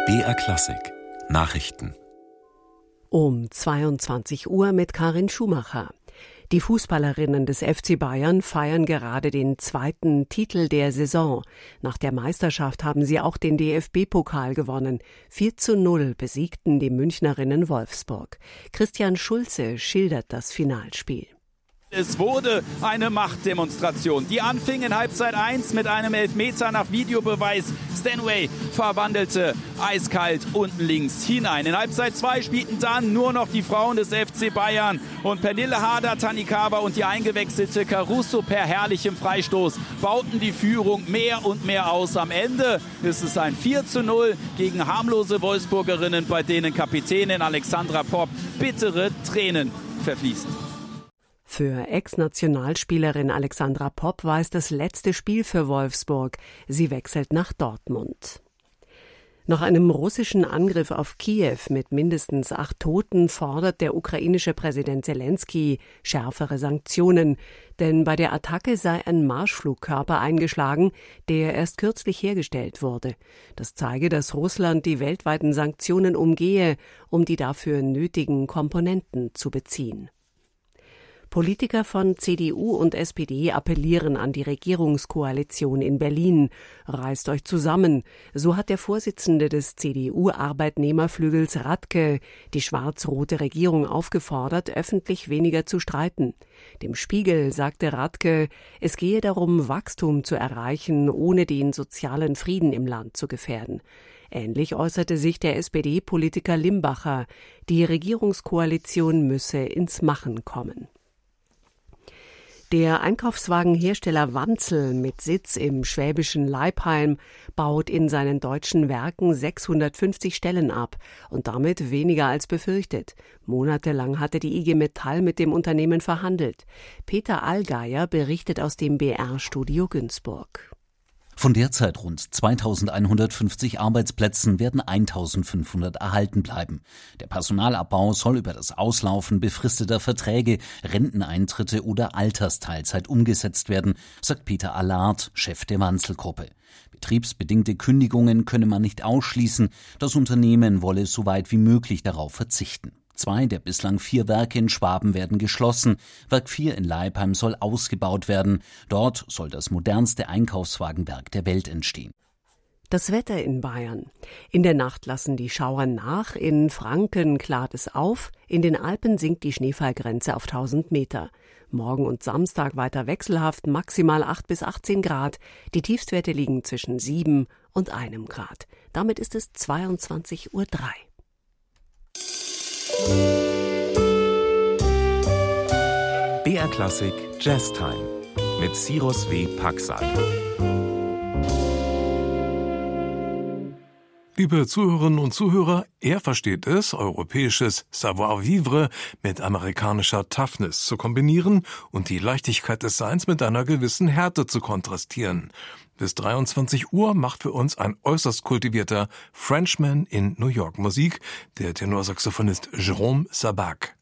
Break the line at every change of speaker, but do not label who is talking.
BR Klassik Nachrichten
um 22 Uhr mit Karin Schumacher. Die Fußballerinnen des FC Bayern feiern gerade den zweiten Titel der Saison. Nach der Meisterschaft haben sie auch den DFB-Pokal gewonnen. 4:0 besiegten die Münchnerinnen Wolfsburg. Christian Schulze schildert das Finalspiel.
Es wurde eine Machtdemonstration, die anfing in Halbzeit 1 mit einem Elfmeter nach Videobeweis. Stanway verwandelte eiskalt unten links hinein. In Halbzeit 2 spielten dann nur noch die Frauen des FC Bayern und Pernille Harder, Tanikawa und die eingewechselte Caruso per herrlichem Freistoß bauten die Führung mehr und mehr aus. Am Ende ist es ein 4:0 gegen harmlose Wolfsburgerinnen, bei denen Kapitänin Alexandra Popp bittere Tränen verfließt.
Für Ex-Nationalspielerin Alexandra Popp war es das letzte Spiel für Wolfsburg. Sie wechselt nach Dortmund. Nach einem russischen Angriff auf Kiew mit mindestens 8 Toten fordert der ukrainische Präsident Selenskyj schärfere Sanktionen. Denn bei der Attacke sei ein Marschflugkörper eingeschlagen, der erst kürzlich hergestellt wurde. Das zeige, dass Russland die weltweiten Sanktionen umgehe, um die dafür nötigen Komponenten zu beziehen. Politiker von CDU und SPD appellieren an die Regierungskoalition in Berlin. Reißt euch zusammen. So hat der Vorsitzende des CDU-Arbeitnehmerflügels Radke die schwarz-rote Regierung aufgefordert, öffentlich weniger zu streiten. Dem Spiegel sagte Radke, es gehe darum, Wachstum zu erreichen, ohne den sozialen Frieden im Land zu gefährden. Ähnlich äußerte sich der SPD-Politiker Limbacher. Die Regierungskoalition müsse ins Machen kommen. Der Einkaufswagenhersteller Wanzel mit Sitz im schwäbischen Leipheim baut in seinen deutschen Werken 650 Stellen ab und damit weniger als befürchtet. Monatelang hatte die IG Metall mit dem Unternehmen verhandelt. Peter Allgeier berichtet aus dem BR-Studio Günzburg.
Von derzeit rund 2.150 Arbeitsplätzen werden 1.500 erhalten bleiben. Der Personalabbau soll über das Auslaufen befristeter Verträge, Renteneintritte oder Altersteilzeit umgesetzt werden, sagt Peter Allard, Chef der Wanzel-Gruppe. Betriebsbedingte Kündigungen könne man nicht ausschließen. Das Unternehmen wolle so weit wie möglich darauf verzichten. 2 der bislang 4 Werke in Schwaben werden geschlossen. Werk 4 in Leipheim soll ausgebaut werden. Dort soll das modernste Einkaufswagenwerk der Welt entstehen.
Das Wetter in Bayern. In der Nacht lassen die Schauer nach. In Franken klart es auf. In den Alpen sinkt die Schneefallgrenze auf 1000 Meter. Morgen und Samstag weiter wechselhaft, maximal 8 bis 18 Grad. Die Tiefstwerte liegen zwischen 7 und 1 Grad. Damit ist es 22:03 Uhr.
BR Klassik Jazztime mit Cyrus W. Paxal.
Liebe Zuhörerinnen und Zuhörer, er versteht es, europäisches Savoir-vivre mit amerikanischer Toughness zu kombinieren und die Leichtigkeit des Seins mit einer gewissen Härte zu kontrastieren. Bis 23 Uhr macht für uns ein äußerst kultivierter Frenchman in New York Musik, der Tenorsaxophonist Jérôme Sabac.